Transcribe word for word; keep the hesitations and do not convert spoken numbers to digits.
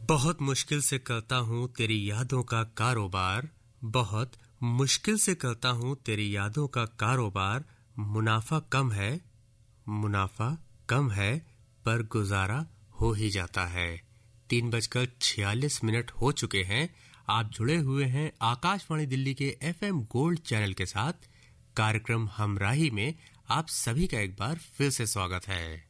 बहुत मुश्किल से करता हूँ तेरी यादों का कारोबार, बहुत मुश्किल से करता हूँ तेरी यादों का कारोबार। मुनाफा कम है, मुनाफा कम है, पर गुजारा हो ही जाता है। तीन बजकर छियालीस मिनट हो चुके हैं। आप जुड़े हुए हैं आकाशवाणी दिल्ली के एफएम गोल्ड चैनल के साथ। कार्यक्रम हमराही में आप सभी का एक बार फिर से स्वागत है।